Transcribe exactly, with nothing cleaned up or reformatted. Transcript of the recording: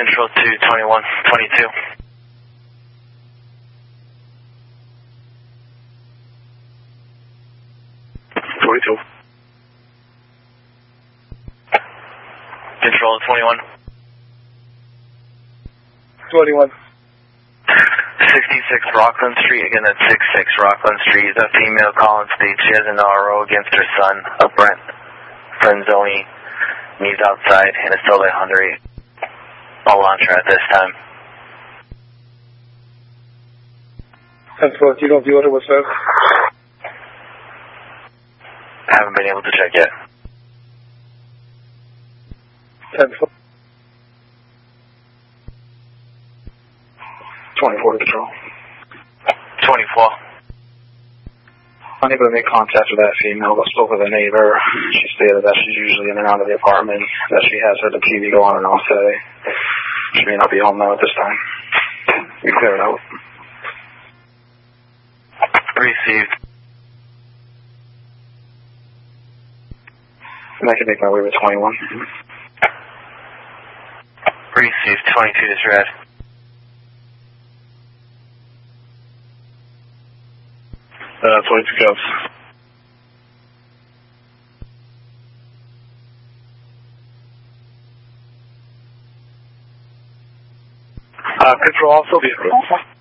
Control two twenty-one twenty-two. twenty-two. Control twenty-one. twenty-one. sixty-six Rockland Street, again that's sixty-six Rockland Street. A female calling states she has an R O against her son, a Brent Frenzoni, needs outside, and it's still at one hundred eight. I'll launch her at this time. ten four, do you know if the order was served? I haven't been able to check yet. ten four. twenty-four to control. twenty-four. Unable to make contact with that female, but spoke with a neighbor. She stated that she's usually in and out of the apartment, that she has heard the T V go on and off today. She may not be home now at this time. We clear it out. Received. And I can make my way with twenty-one. Received. twenty-two is red. Uh, twenty-two Cubs. Uh, control also vehicle.